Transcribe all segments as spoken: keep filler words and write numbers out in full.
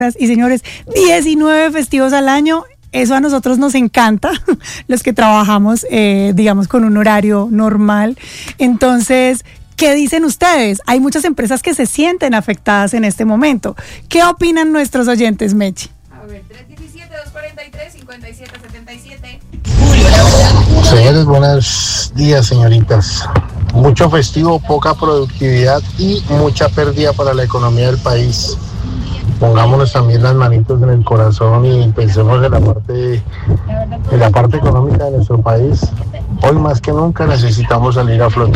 Y señores, diecinueve festivos al año, eso a nosotros nos encanta, los que trabajamos, eh, digamos, con un horario normal. Entonces, ¿qué dicen ustedes? Hay muchas empresas que se sienten afectadas en este momento. ¿Qué opinan nuestros oyentes, Mechi? A ver, tres uno siete, dos cuatro tres, cinco siete siete siete. Señores, buenos días, señoritas. Mucho festivo, poca productividad y mucha pérdida para la economía del país. Pongámonos también las manitos en el corazón y pensemos en la parte, en la parte económica de nuestro país. Hoy más que nunca necesitamos salir a flote.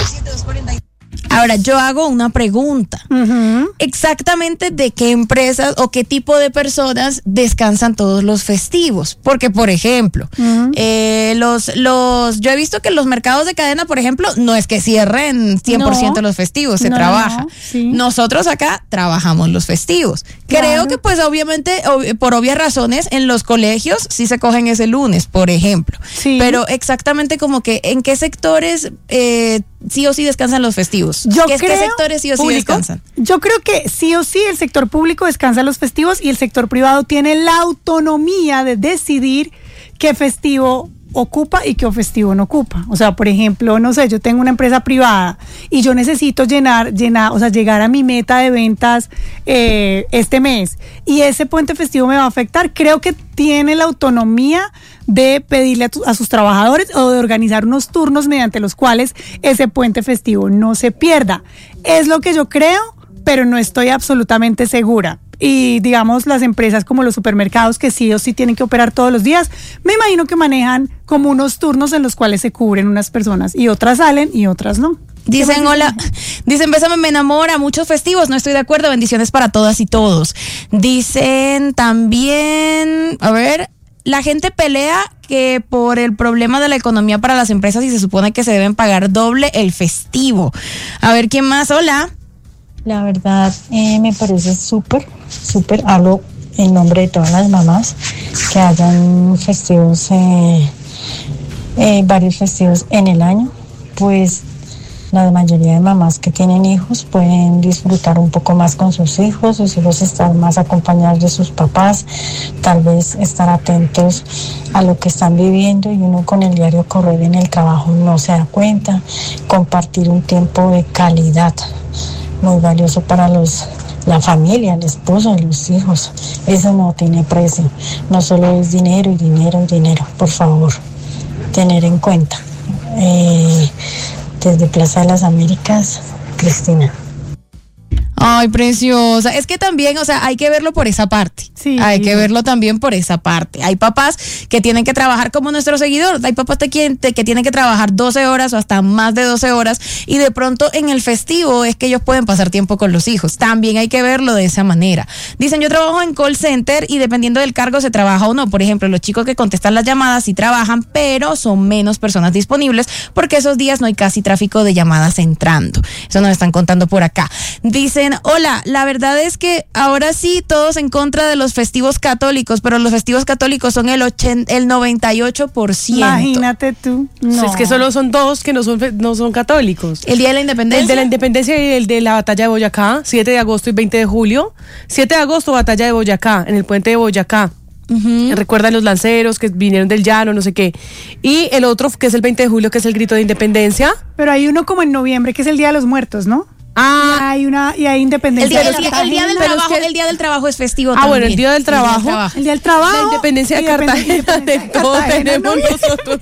Ahora, yo hago una pregunta. Uh-huh. ¿Exactamente de qué empresas o qué tipo de personas descansan todos los festivos? Porque, por ejemplo, uh-huh. eh, los, los, yo he visto que los mercados de cadena, por ejemplo, no es que cierren cien por ciento no, los festivos, se no, trabaja. No, sí. Nosotros acá trabajamos los festivos. Claro. Creo que, pues, obviamente, ob- por obvias razones, en los colegios sí se cogen ese lunes, por ejemplo. Sí. Pero exactamente como que, ¿en qué sectores eh, sí o sí descansan los festivos? Yo ¿Qué, creo, ¿Qué sectores sí o sí público, descansan? Yo creo que sí o sí el sector público descansa los festivos y el sector privado tiene la autonomía de decidir qué festivo ocupa y qué festivo no ocupa. O sea, por ejemplo, no sé, yo tengo una empresa privada y yo necesito llenar, llenar, o sea, llegar a mi meta de ventas eh, este mes y ese puente festivo me va a afectar. Creo que tiene la autonomía de pedirle a, tu, a sus trabajadores o de organizar unos turnos mediante los cuales ese puente festivo no se pierda. Es lo que yo creo, pero no estoy absolutamente segura. Y digamos las empresas como los supermercados que sí o sí tienen que operar todos los días, me imagino que manejan como unos turnos en los cuales se cubren unas personas y otras salen y otras no. Dicen, hola, dicen, bésame, me enamora, muchos festivos, no estoy de acuerdo, bendiciones para todas y todos. Dicen también, a ver, la gente pelea que por el problema de la economía para las empresas y se supone que se deben pagar doble el festivo. A ver, ¿quién más? Hola. La verdad, eh, me parece súper, súper, hablo en nombre de todas las mamás, que hayan festivos, eh, eh, varios festivos en el año, pues la mayoría de mamás que tienen hijos pueden disfrutar un poco más con sus hijos, sus hijos estar más acompañados de sus papás, tal vez estar atentos a lo que están viviendo y uno con el diario correr en el trabajo no se da cuenta, compartir un tiempo de calidad muy valioso para los la familia, el esposo, los hijos. Eso no tiene precio. No solo es dinero y dinero y dinero. Por favor, tener en cuenta. Eh, desde Plaza de las Américas, Cristina. Ay, preciosa. Es que también, o sea, hay que verlo por esa parte. Sí. Hay que verlo también por esa parte. Hay papás que tienen que trabajar como nuestro seguidor. Hay papás que, que tienen que trabajar doce horas o hasta más de doce horas y de pronto en el festivo es que ellos pueden pasar tiempo con los hijos. También hay que verlo de esa manera. Dicen, yo trabajo en call center y dependiendo del cargo se trabaja o no. Por ejemplo, los chicos que contestan las llamadas sí trabajan, pero son menos personas disponibles porque esos días no hay casi tráfico de llamadas entrando. Eso nos están contando por acá. Dicen, hola, la verdad es que ahora sí todos en contra de los festivos católicos, pero los festivos católicos son el, ochenta, el noventa y ocho por ciento. Imagínate tú. No. Es que solo son dos que no son, no son católicos. El Día de la Independencia. El de la Independencia y el de la Batalla de Boyacá, siete de agosto y veinte de julio. siete de agosto, Batalla de Boyacá, en el puente de Boyacá. Uh-huh. Recuerdan los lanceros que vinieron del llano, no sé qué. Y el otro, que es el veinte de julio, que es el grito de independencia. Pero hay uno como en noviembre, que es el Día de los Muertos, ¿no? Ah, y hay una y hay independencia. El día, el, el día del trabajo, es que, el día del trabajo es festivo ah, también. bueno, el día del trabajo. El día del trabajo. El día del trabajo. La independencia de Cartagena, de todo tenemos nosotros.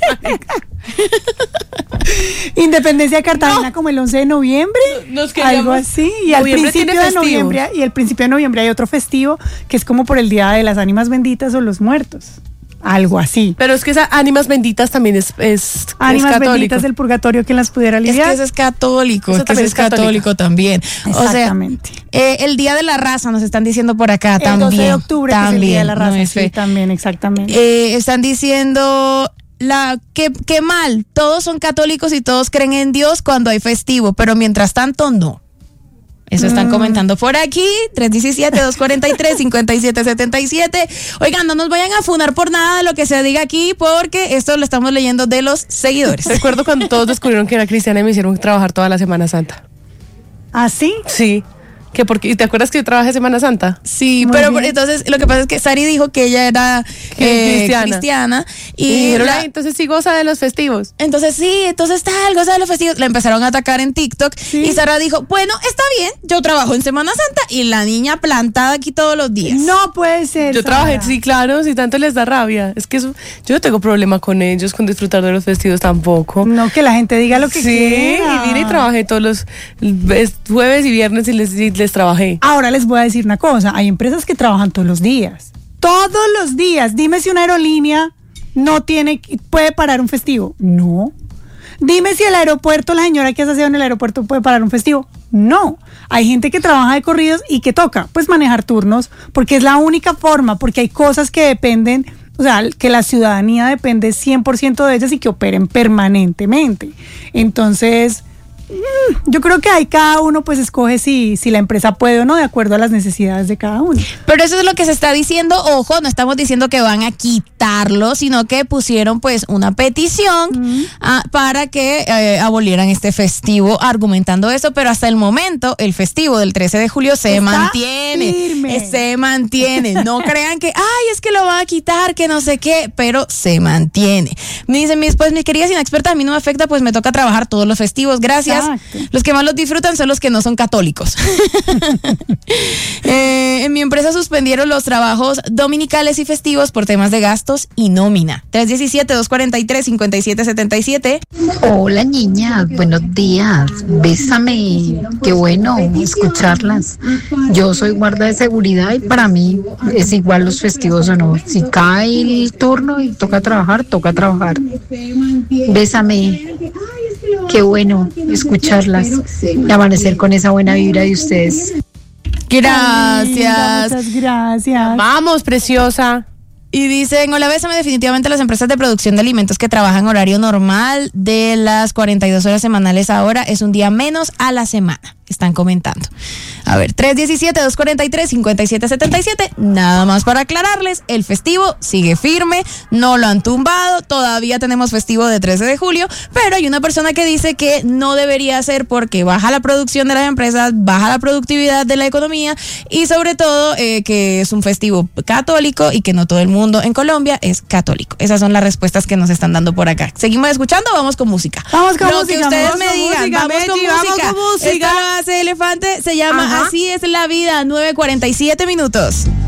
Independencia de Cartagena no. Como el once de noviembre. Nos algo así. Y al principio de noviembre, y el principio de noviembre hay otro festivo que es como por el Día de las Ánimas Benditas o los Muertos. Algo así. Pero es que esas ánimas benditas también es, es, ánimas es benditas del purgatorio, ¿quién las pudiera aliviar? Es que eso es católico, eso es que eso es católico, católico también. Exactamente. O sea, eh, el Día de la Raza nos están diciendo por acá el también. El doce de octubre, también, que es el Día de la Raza, no es sí, también, exactamente. Eh, están diciendo... La, qué, qué mal, todos son católicos y todos creen en Dios cuando hay festivo, pero mientras tanto no. Eso están mm. comentando por aquí, tres uno siete, dos cuatro tres, cinco siete siete siete. Oigan, no nos vayan a funar por nada de lo que se diga aquí, porque esto lo estamos leyendo de los seguidores. Recuerdo cuando todos descubrieron que era cristiana y me hicieron trabajar toda la Semana Santa. ¿Ah, sí? Sí. Que porque, ¿te acuerdas que yo trabajé Semana Santa? Sí, Muy pero bien. entonces lo que pasa es que Sari dijo que ella era Que eh, cristiana. cristiana y Y dijeron, la- "Ay, entonces sí goza de los festivos". entonces sí, entonces tal, cosa de los festivos. La empezaron a atacar en TikTok y Sara dijo, bueno, está bien, yo trabajo en Semana Santa y la niña plantada aquí todos los días. No puede ser. Yo Sara. trabajé, sí, claro, si tanto les da rabia. Es que eso, yo no tengo problema con ellos, con disfrutar de los festivos tampoco. No, que la gente diga lo que Sí, quiera. y vine y trabajé todos los es- jueves y viernes y les, y les trabajé. Ahora les voy a decir una cosa, hay empresas que trabajan todos los días. Todos los días. Dime si una aerolínea no tiene, puede parar un festivo. No. Dime si el aeropuerto, la señora que hace aseo en el aeropuerto puede parar un festivo. No. Hay gente que trabaja de corridos y que toca, pues, manejar turnos, porque es la única forma, porque hay cosas que dependen, o sea, que la ciudadanía depende cien por ciento de ellas y que operen permanentemente. Entonces, yo creo que ahí cada uno pues escoge si, si la empresa puede o no de acuerdo a las necesidades de cada uno. Pero eso es lo que se está diciendo, ojo, no estamos diciendo que van a quitarlo, sino que pusieron pues una petición uh-huh. a, para que eh, abolieran este festivo argumentando eso, pero hasta el momento el festivo del trece de julio se Está mantiene, firme. se mantiene, no crean que, ay, es que lo van a quitar, que no sé qué, pero se mantiene. Me dicen, mis, pues mis queridas inexpertas, a mí no me afecta, pues me toca trabajar todos los festivos, gracias. Exacto. Los que más los disfrutan son los que no son católicos. eh, en mi empresa suspendieron los trabajos dominicales y festivos por temas de gastos y nómina. tres uno siete, dos cuatro tres, cinco siete siete siete. Hola niñas, buenos días. Bésame, qué bueno escucharlas. Yo soy guarda de seguridad y para mí es igual los festivos o no. Si cae el turno y toca trabajar, toca trabajar. Bésame. Qué bueno escucharlas y amanecer con esa buena vibra de ustedes. Gracias. Muchas gracias. Vamos, preciosa. Y dicen, hola, bésame, definitivamente las empresas de producción de alimentos que trabajan horario normal de las cuarenta y dos horas semanales ahora es un día menos a la semana. Están comentando. A ver, tres uno siete, dos cuatro tres, cinco siete siete siete. Nada más para aclararles, el festivo sigue firme, no lo han tumbado, todavía tenemos festivo de trece de julio, pero hay una persona que dice que no debería ser porque baja la producción de las empresas, baja la productividad de la economía y sobre todo eh, que es un festivo católico y que no todo el mundo en Colombia es católico. Esas son las respuestas que nos están dando por acá. ¿Seguimos escuchando o vamos con música? Vamos con Lo música. que ustedes vamos me con digan, música, vamos, Benji, con vamos música. con música. Esta lo hace Elefante, se llama Ajá. Así es la vida, nueve cuarenta y siete minutos.